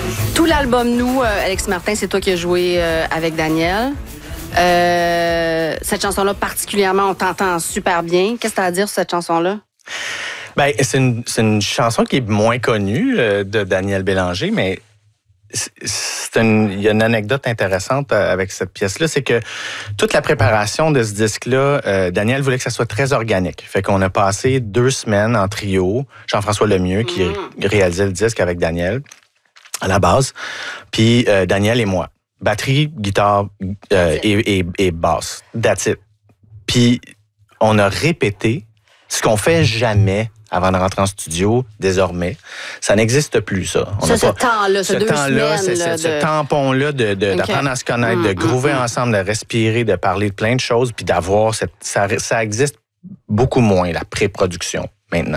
Tout l'album Nous, Alex Martin, c'est toi qui as joué avec Daniel. Cette chanson-là, particulièrement, on t'entend super bien. Qu'est-ce que tu as à dire sur cette chanson-là? Ben, c'est une chanson qui est moins connue de Daniel Bélanger, mais il y a une anecdote intéressante avec cette pièce-là, c'est que toute la préparation de ce disque-là, Daniel voulait que ça soit très organique. Fait qu'on a passé 2 semaines en trio, Jean-François Lemieux qui réalisait le disque avec Daniel à la base, puis Daniel et moi. Batterie, guitare et basse. That's it. Puis on a répété ce qu'on fait jamais avant de rentrer en studio, désormais. Ça n'existe plus, ça. Ce temps-là, ce 2 semaines. Ce tampon-là d'apprendre à se connaître, de groover ensemble, de respirer, de parler de plein de choses, puis d'avoir ça existe beaucoup moins, la pré-production.